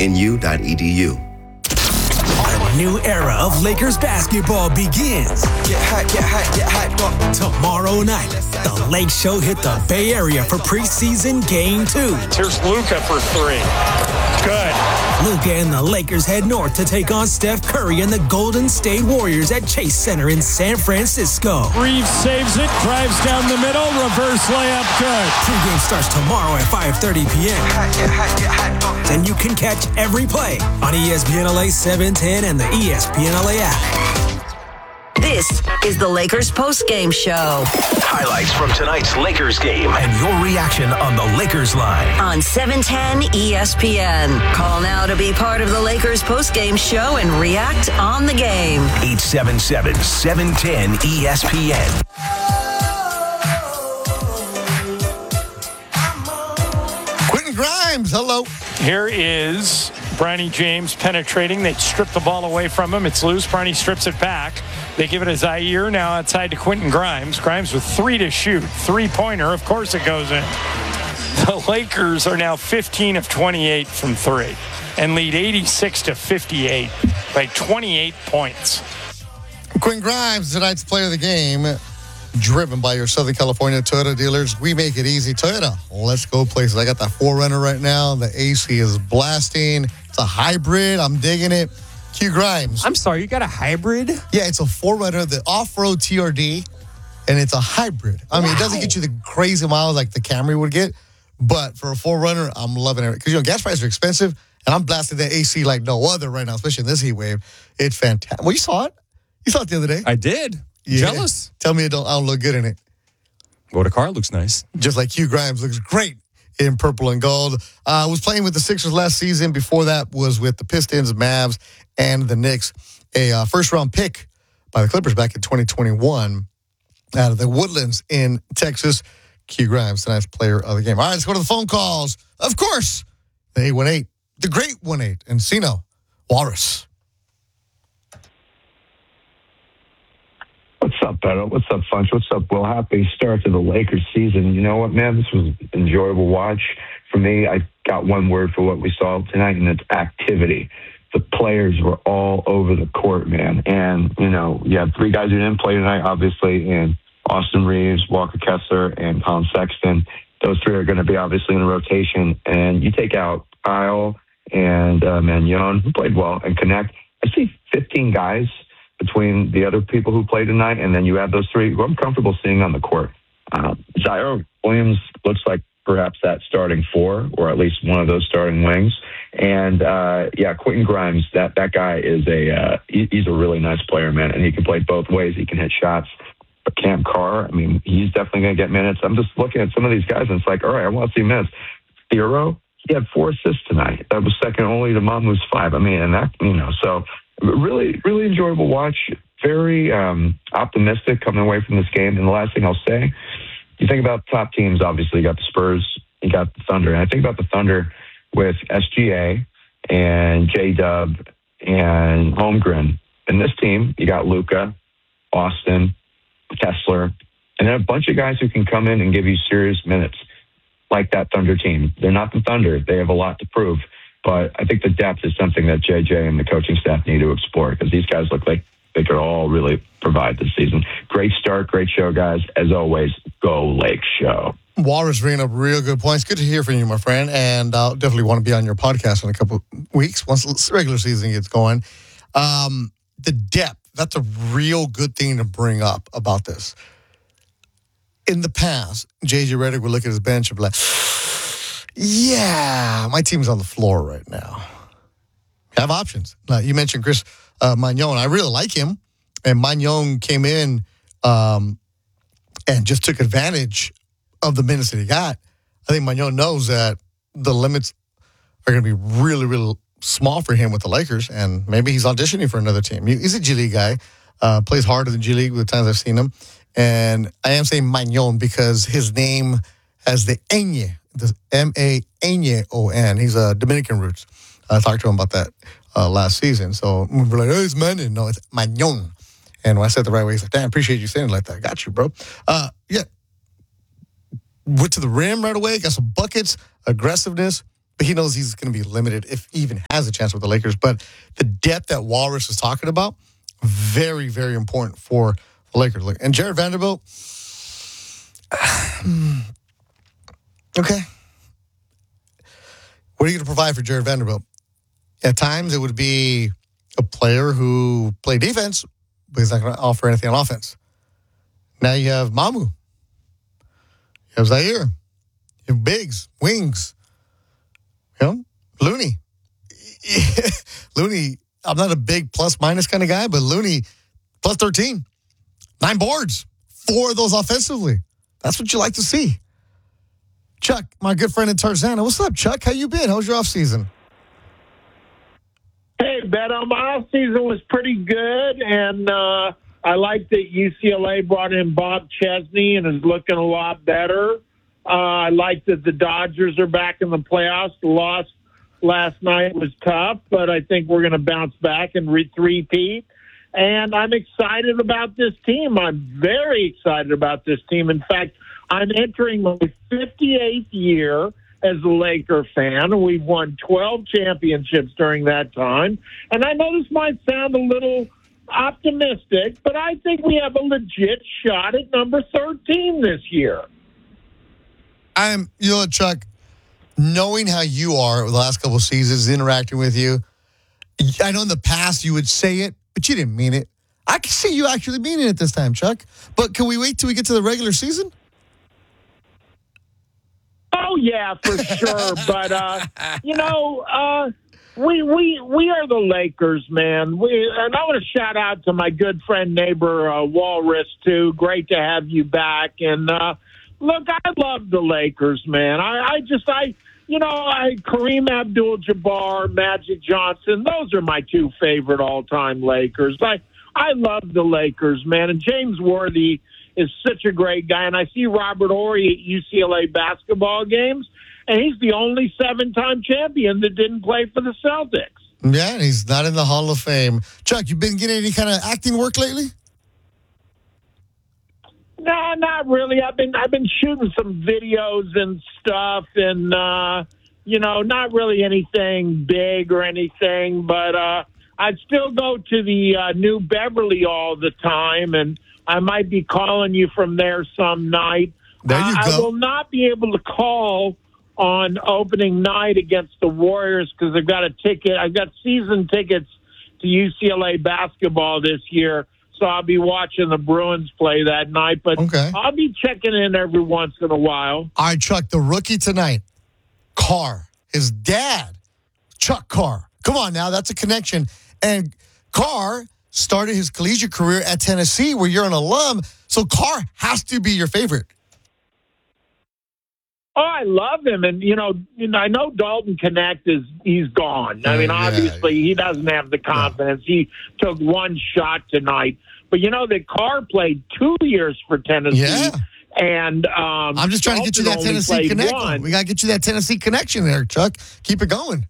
nu.edu. A new era of Lakers basketball begins. Get hyped up. Tomorrow night, the Lake Show hit the Bay Area for preseason Game 2. Here's Luka for three. Good. Luka and the Lakers head north to take on Steph Curry and the Golden State Warriors at Chase Center in San Francisco. Reeves saves it, drives down the middle, reverse layup, good. Pregame starts tomorrow at 5:30 p.m. Get hyped up. And you can catch every play on ESPN LA 710 and the ESPN LA app. This is the Lakers postgame show Highlights from tonight's Lakers game and your reaction on the Lakers line. on 710 ESPN. Call now to be part of the Lakers postgame show and react on the game. 877-710 ESPN. Quentin Grimes, hello. Here is Bronny James penetrating. They strip the ball away from him. It's loose. Bronny strips it back. They give it to Zaire. Now outside to Quentin Grimes. Grimes with three to shoot. Three-pointer. Of course it goes in. The Lakers are now 15 of 28 from three and lead 86-58 by 28 points. Quentin Grimes, tonight's player of the game, driven by your Southern California Toyota dealers. We make it easy. Toyota, let's go places. I got that 4Runner right now. The AC is blasting. It's a hybrid. I'm digging it. Q Grimes. I'm sorry, you got a hybrid? Yeah, it's a 4Runner, the off-road TRD, and it's a hybrid. I mean, it doesn't get you the crazy miles like the Camry would get, but for a 4Runner, I'm loving it. Because, gas prices are expensive, and I'm blasting that AC like no other right now, especially in this heat wave. It's fantastic. Well, you saw it. You saw it the other day. I did. Yeah. Jealous. Tell me I don't look good in it. Well, the car looks nice. Just like Q Grimes looks great in purple and gold. Was playing with the Sixers last season. Before that was with the Pistons, Mavs, and the Knicks. A first-round pick by the Clippers back in 2021 out of the Woodlands in Texas. Q Grimes, tonight's player of the game. All right, let's go to the phone calls. Of course, the 818, the great 1-8, Encino Walrus. What's up, Beto? What's up, Funch? What's up, Will? Happy start to the Lakers season. You know what, man? This was an enjoyable watch. For me, I got one word for what we saw tonight, and it's activity. The players were all over the court, man. And, you have three guys who didn't play tonight, obviously, and Austin Reeves, Walker Kessler, and Colin Sexton. Those three are going to be obviously in the rotation. And you take out Kyle and Mannion, who played well, and Connect. I see 15 guys between the other people who played tonight, and then you add those three who I'm comfortable seeing on the court. Zaire Williams looks like perhaps that starting four, or at least one of those starting wings. And, Quentin Grimes, that guy is he's a really nice player, man, and he can play both ways. He can hit shots. But Cam Carr, he's definitely going to get minutes. I'm just looking at some of these guys, and it's like, all right, I want to see minutes. Theoro, he had 4 assists tonight. That was second only to Mamu's 5. So really, really enjoyable watch. Very optimistic coming away from this game. And the last thing I'll say, you think about top teams, obviously, you got the Spurs, you got the Thunder. And I think about the Thunder with SGA and J-Dub and Holmgren. In this team, you got Luka, Austin, Kessler, and then a bunch of guys who can come in and give you serious minutes, like that Thunder team. They're not the Thunder. They have a lot to prove. But I think the depth is something that JJ and the coaching staff need to explore, because these guys look like they could all really provide this season. Great start, great show, guys. As always, go Lake Show. Walrus bringing up real good points. Good to hear from you, my friend. And I'll definitely want to be on your podcast in a couple of weeks once the regular season gets going. The depth, that's a real good thing to bring up about this. In the past, J.J. Redick would look at his bench and be like, yeah, my team's on the floor right now. Have options. Now, you mentioned Chris Magnon. I really like him. And Magnon came in and just took advantage of the minutes that he got. I think Magnon knows that the limits are going to be really, really small for him with the Lakers, and maybe he's auditioning for another team. He's a G League guy, plays harder than G League with the times I've seen him. And I am saying Magnon because his name has the Enye, the M-A-N-Y-O-N. He's a Dominican roots. I talked to him about that last season. So we're like, oh, it's Magnon. No, it's Magnon. And when I said it the right way, he's like, damn, appreciate you saying it like that. Got you, bro. Went to the rim right away, got some buckets, aggressiveness. but he knows he's going to be limited if he even has a chance with the Lakers. But the depth that Walrus was talking about, very, very important for the Lakers. And Jared Vanderbilt, okay. What are you going to provide for Jared Vanderbilt? At times, it would be a player who played defense, but he's not going to offer anything on offense. Now you have Mamu. You have Zaire. You have Biggs, wings. You know, Looney. Looney, I'm not a big plus-minus kind of guy, but Looney, plus 13. 9 boards. 4 of those offensively. That's what you like to see. Chuck, my good friend in Tarzana. What's up, Chuck? How you been? How was your offseason? Hey, Beto, my offseason was pretty good, and I like that UCLA brought in Bob Chesney and is looking a lot better. I like that the Dodgers are back in the playoffs. The loss last night was tough, but I think we're going to bounce back and three-peat. And I'm excited about this team. I'm very excited about this team. In fact, I'm entering my 58th year as a Laker fan. We've won 12 championships during that time. And I know this might sound a little optimistic, but I think we have a legit shot at number 13 this year. You know what, Chuck, knowing how you are the last couple of seasons, interacting with you, I know in the past you would say it, but you didn't mean it. I can see you actually meaning it this time, Chuck. But can we wait till we get to the regular season? Oh, yeah, for sure. But, we are the Lakers, man. And I want to shout out to my good friend, neighbor, Walrus, too. Great to have you back. And, look, I love the Lakers, man. Kareem Abdul-Jabbar, Magic Johnson, those are my 2 favorite all-time Lakers. I love the Lakers, man. And James Worthy is such a great guy. And I see Robert Horry at UCLA basketball games, and he's the only 7-time champion that didn't play for the Celtics. Yeah, and he's not in the Hall of Fame. Chuck, you been getting any kind of acting work lately? No, not really. I've been shooting some videos and stuff, and not really anything big or anything. But I'd still go to the New Beverly all the time, and I might be calling you from there some night. There you go. I will not be able to call on opening night against the Warriors because I've got a ticket. I've got season tickets to UCLA basketball this year. So I'll be watching the Bruins play that night, but okay. I'll be checking in every once in a while. All right, Chuck, the rookie tonight, Carr, his dad, Chuck Carr. Come on now, that's a connection. And Carr started his collegiate career at Tennessee, where you're an alum, so Carr has to be your favorite. Oh, I love him, and I know Dalton Connect he's gone. I mean, obviously he doesn't have the confidence. Yeah. He took 1 shot tonight, but that Carr played 2 years for Tennessee. Yeah. And I'm just trying to get you that Tennessee connection. We got to get you that Tennessee connection there, Chuck. Keep it going.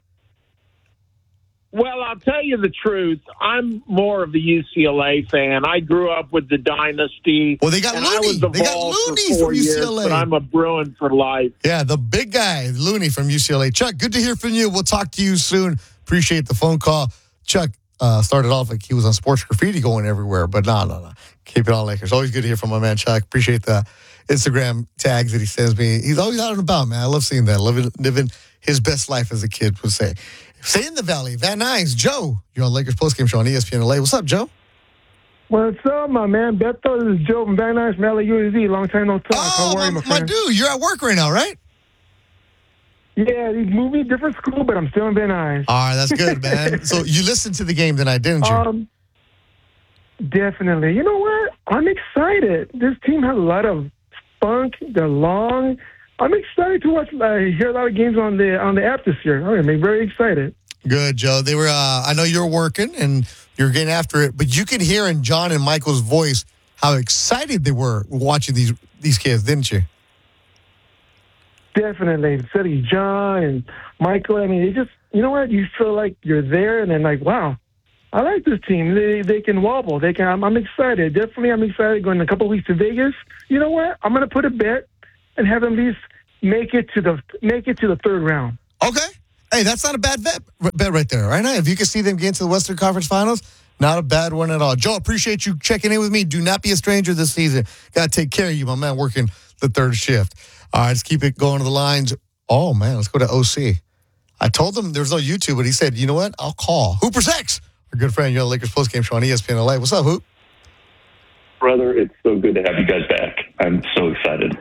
Well, I'll tell you the truth. I'm more of a UCLA fan. I grew up with the dynasty. Well, they got Looney. They got Looney from UCLA. But I'm a Bruin for life. Yeah, the big guy, Looney from UCLA. Chuck, good to hear from you. We'll talk to you soon. Appreciate the phone call. Chuck started off like he was on Sports Graffiti going everywhere, but no. Keep it on Lakers. Always good to hear from my man, Chuck. Appreciate the Instagram tags that he sends me. He's always out and about, man. I love seeing that. Living his best life, as a kid would say. Stay in the Valley. Van Nuys, Joe. You're on Lakers postgame show on ESPN LA. What's up, Joe? What's up, my man? Beto, this is Joe from Van Nuys from LAUSD. Long time no talk. How are you, my friend? Dude, you're at work right now, right? Yeah, he's moving different school, but I'm still in Van Nuys. All right, that's good, man. So you listened to the game tonight, didn't you? Definitely. You know what? I'm excited. This team has a lot of spunk. They're long. I'm excited to hear a lot of games on the app this year. I'm very excited. Good, Joe. They were. I know you're working and you're getting after it, but you could hear in John and Michael's voice how excited they were watching these kids, didn't you? Definitely, especially John and Michael. I mean, they just, you know what? You feel like you're there, and then wow, I like this team. They can wobble. They can. I'm excited. Definitely, I'm excited. Going a couple of weeks to Vegas. You know what? I'm going to put a bet and have them at least make it to the third round. Okay. Hey, that's not a bad bet right there, right? If you can see them get into the Western Conference Finals, not a bad one at all. Joe, appreciate you checking in with me. Do not be a stranger this season. Got to take care of you, my man, working the third shift. All right, let's keep it going to the lines. Oh, man, let's go to OC. I told him there's no YouTube, but he said, you know what? I'll call. Hooper's X, our good friend, you're on the Lakers postgame show on ESPN LA. What's up, Hoop? Brother, it's so good to have you guys back. I'm so excited.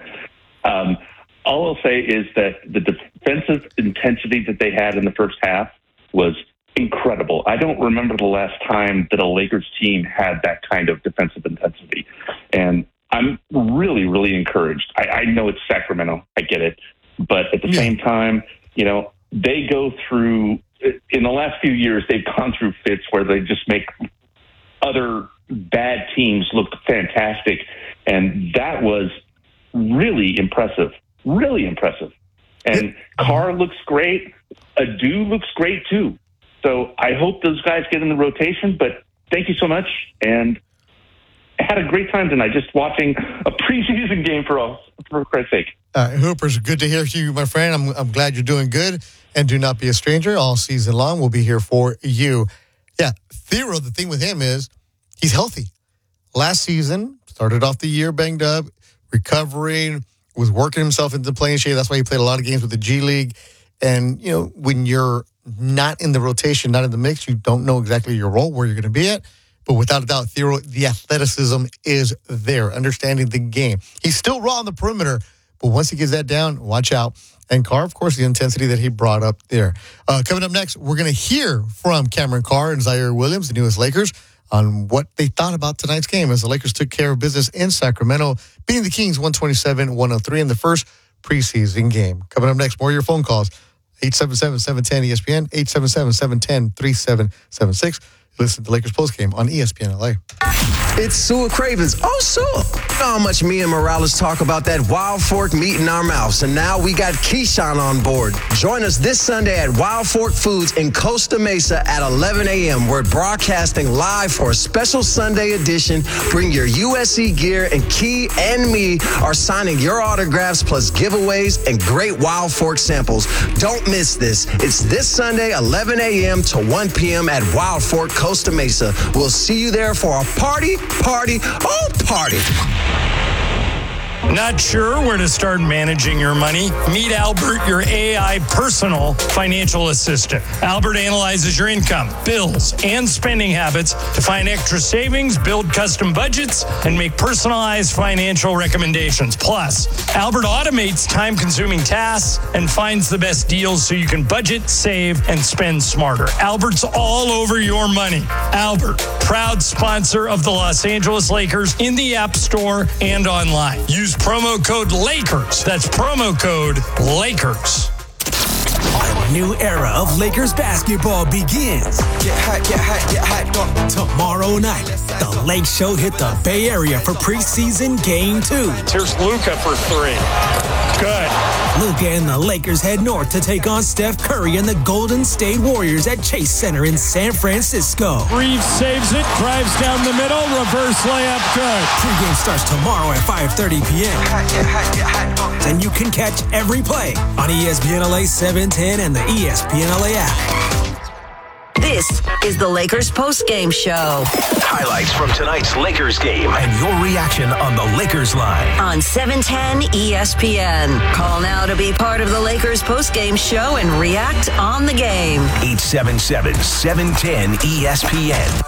All I'll say is that the defensive intensity that they had in the first half was incredible. I don't remember the last time that a Lakers team had that kind of defensive intensity. And I'm really, really encouraged. I know it's Sacramento. I get it. But at the same time, they go through, in the last few years, they've gone through fits where they just make other bad teams look fantastic. And that was really impressive. Really impressive. And Carr looks great. Adu looks great, too. So I hope those guys get in the rotation, but thank you so much. And I had a great time tonight just watching a preseason game for Christ's sake. Hooper's good to hear you, my friend. I'm glad you're doing good. And do not be a stranger. All season long, we'll be here for you. Yeah, Thero, the thing with him is he's healthy. Last season, started off the year banged up, recovering, was working himself into playing shape. That's why he played a lot of games with the G League. And, when you're not in the rotation, not in the mix, you don't know exactly your role, where you're going to be at. But without a doubt, Thero, the athleticism is there, understanding the game. He's still raw on the perimeter, but once he gets that down, watch out. And Carr, of course, the intensity that he brought up there. Coming up next, we're going to hear from Cameron Carr and Zaire Williams, the newest Lakers, on what they thought about tonight's game as the Lakers took care of business in Sacramento, beating the Kings 127-103 in the first preseason game. Coming up next, more of your phone calls. 877-710-ESPN, 877-710-3776. Listen to the Lakers postgame on ESPN LA. It's Sua Cravens. Oh, Sua. You know how much me and Morales talk about that Wild Fork meat in our mouths. And now we got Keyshawn on board. Join us this Sunday at Wild Fork Foods in Costa Mesa at 11 a.m. We're broadcasting live for a special Sunday edition. Bring your USC gear, and Key and me are signing your autographs plus giveaways and great Wild Fork samples. Don't miss this. It's this Sunday, 11 a.m. to 1 p.m. at Wild Fork, Costa Mesa. We'll see you there for a party. Not sure where to start managing your money? Meet Albert, your AI personal financial assistant. Albert analyzes your income, bills, and spending habits to find extra savings, build custom budgets, and make personalized financial recommendations. Plus, Albert automates time-consuming tasks and finds the best deals so you can budget, save, and spend smarter. Albert's all over your money. Albert, proud sponsor of the Los Angeles Lakers in the App Store and online. Use promo code LAKERS. That's promo code LAKERS. A new era of Lakers basketball begins. Get hyped up. Tomorrow night, the Lake Show hit the Bay Area for preseason Game 2. Here's Luka for three. Good. Luka and the Lakers head north to take on Steph Curry and the Golden State Warriors at Chase Center in San Francisco. Reeves saves it, drives down the middle, reverse layup, good. Pregame starts tomorrow at 5:30 p.m. And you can catch every play on ESPN LA 710 and the ESPN LA app. This is the Lakers postgame show. Highlights from tonight's Lakers game and your reaction on the Lakers line. On 710 ESPN. Call now to be part of the Lakers postgame show and react on the game. 877-710 ESPN.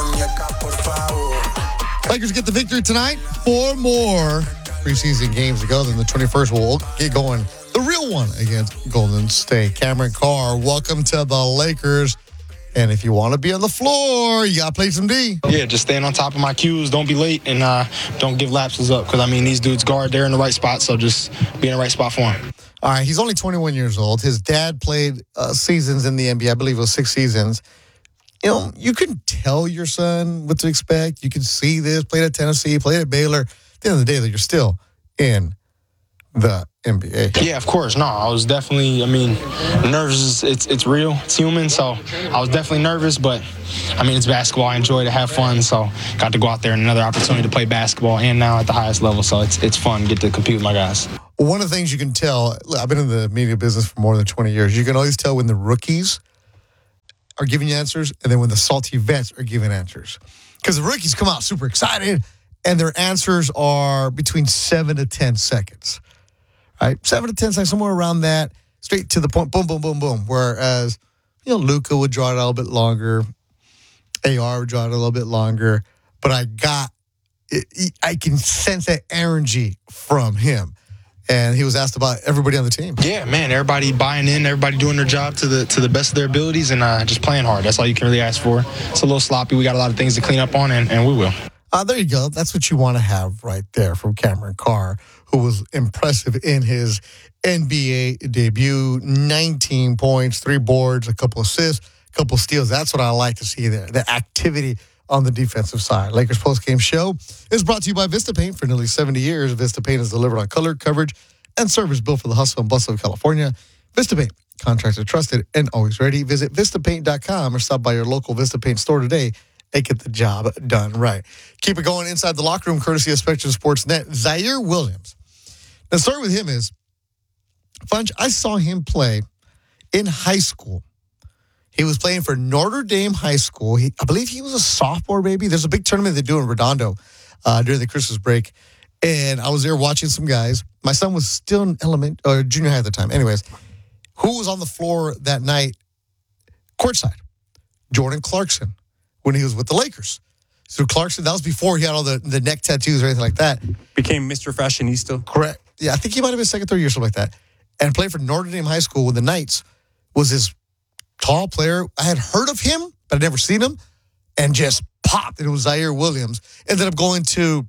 Lakers get the victory tonight. 4 more preseason games to go. Then the 21st will get going. The real one against Golden State. Cameron Carr, welcome to the Lakers. And if you want to be on the floor, you got to play some D. Yeah, just staying on top of my cues. Don't be late and don't give lapses up. Because, these dudes guard. They're in the right spot, so just be in the right spot for them. All right, he's only 21 years old. His dad played seasons in the NBA. I believe it was 6 seasons. You can tell your son what to expect. You can see this. Played at Tennessee, played at Baylor. At the end of the day, you're still in the NBA. Yeah, of course. No, I was definitely, nervous. It's real. It's human. So I was definitely nervous, but it's basketball. I enjoy to have fun. So got to go out there and another opportunity to play basketball and now at the highest level. So it's fun. Get to compete with my guys. one of the things you can tell, I've been in the media business for more than 20 years. You can always tell when the rookies are giving you answers and then when the salty vets are giving answers. Because the rookies come out super excited and their answers are between 7 to 10 seconds. Right? 7 to 10 seconds, somewhere around that, straight to the point, boom, boom, boom, boom. Whereas, Luka would draw it out a little bit longer. AR would draw it a little bit longer. But I can sense that energy from him. And he was asked about everybody on the team. Yeah, man, everybody buying in, everybody doing their job to the best of their abilities and just playing hard. That's all you can really ask for. It's a little sloppy. We got a lot of things to clean up on, and we will. There you go. That's what you want to have right there from Cameron Carr, who was impressive in his NBA debut. 19 points, 3 boards, a couple assists, a couple steals. That's what I like to see there, the activity on the defensive side. Lakers postgame show is brought to you by VistaPaint. For nearly 70 years, VistaPaint has delivered on color, coverage, and service built for the hustle and bustle of California. VistaPaint, contractor trusted and always ready. Visit VistaPaint.com or stop by your local VistaPaint store today and get the job done right. Keep it going inside the locker room, courtesy of Spectrum Sportsnet. Zaire Williams. The story with him is, Funch, I saw him play in high school. He was playing for Notre Dame High School. I believe he was a sophomore, maybe. There's a big tournament they do in Redondo during the Christmas break. And I was there watching some guys. My son was still in junior high at the time. Anyways, who was on the floor that night courtside? Jordan Clarkson, when he was with the Lakers. So Clarkson, that was before he had all the neck tattoos or anything like that. Became Mr. Fashionista. Correct. Yeah, I think he might have been second, third year, something like that. And played for Notre Dame High School with the Knights. Was his tall player. I had heard of him, but I'd never seen him. And just popped. And it was Zaire Williams. Ended up going to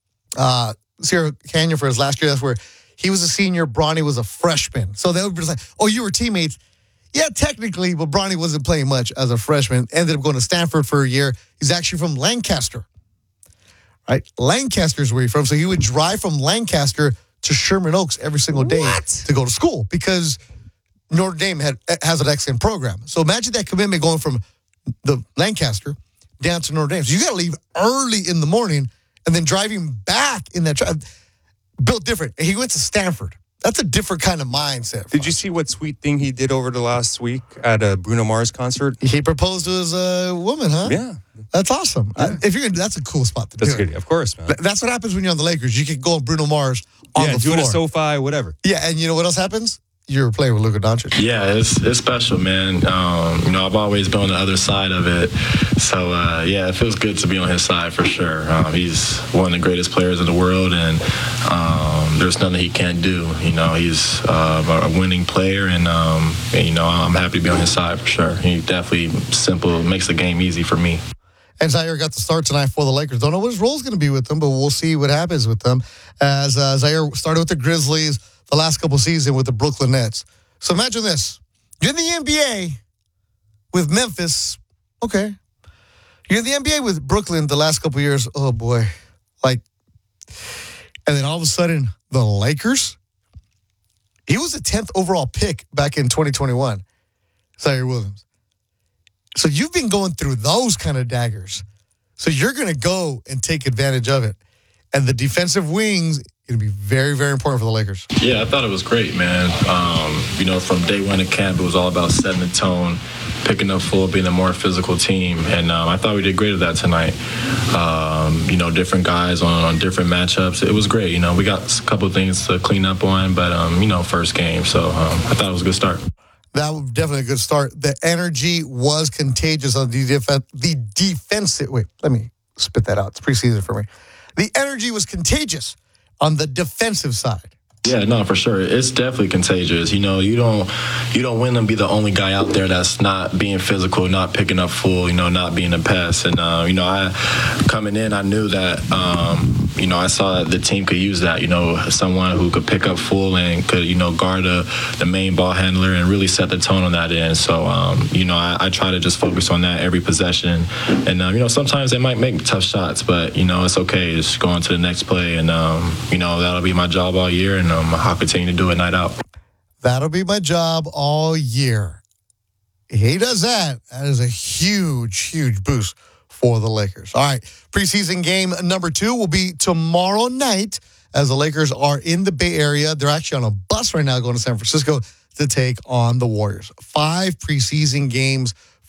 Sierra Canyon for his last year. That's where he was a senior. Bronny was a freshman. So they would be like, oh, you were teammates. Yeah, technically, but Bronny wasn't playing much as a freshman. Ended up going to Stanford for a year. He's actually from Lancaster. Right? Lancaster's where he's from. So he would drive from Lancaster to Sherman Oaks every single day to go to school because Notre Dame has an excellent program. So imagine that commitment going from the Lancaster down to Notre Dame. So you got to leave early in the morning and then driving back in that built different. And he went to Stanford. That's a different kind of mindset. Did you see what sweet thing he did over the last week at a Bruno Mars concert? He proposed to his woman, huh? Yeah. That's awesome. Yeah. That's a cool spot to do. That's good. Of course, man. That's what happens when you're on the Lakers. You can go on Bruno Mars on the floor. Do it at SoFi, whatever. Yeah, and you know what else happens? You're playing with Luka Doncic. Yeah, it's special, man. I've always been on the other side of it. So, it feels good to be on his side for sure. He's one of the greatest players in the world, and there's nothing he can't do. He's a winning player, and I'm happy to be on his side for sure. He definitely makes the game easy for me. And Zaire got the start tonight for the Lakers. Don't know what his role is going to be with them, but we'll see what happens with them. As Zaire started with the Grizzlies the last couple seasons with the Brooklyn Nets. So imagine this. You're in the NBA with Memphis. Okay. You're in the NBA with Brooklyn the last couple years. Oh, boy. And then all of a sudden, the Lakers. He was the 10th overall pick back in 2021. Zaire Williams. So you've been going through those kind of daggers. So you're going to go and take advantage of it. And the defensive wings going to be very, very important for the Lakers. Yeah, I thought it was great, man. From day one of camp, it was all about setting the tone, picking up full, being a more physical team. And I thought we did great at that tonight. Different guys on different matchups. It was great. We got a couple of things to clean up on, but, first game. So I thought it was a good start. That was definitely a good start. The energy was contagious on the defensive. Wait, let me spit that out. It's preseason for me. The energy was contagious on the defensive side. Yeah, no, for sure. It's definitely contagious. You don't win and be the only guy out there that's not being physical, not picking up full, not being a pest. And, I coming in, I knew that, I saw that the team could use that, someone who could pick up full and could, guard the main ball handler and really set the tone on that end. So, I try to just focus on that every possession. And, sometimes they might make tough shots, but, it's okay. Just go on to the next play. And, that'll be my job all year. And I'll continue to do it night out. That'll be my job all year. He does that. That is a huge, huge boost for the Lakers. All right, preseason game number 2 will be tomorrow night as the Lakers are in the Bay Area. They're actually on a bus right now going to San Francisco to take on the Warriors. 5 preseason games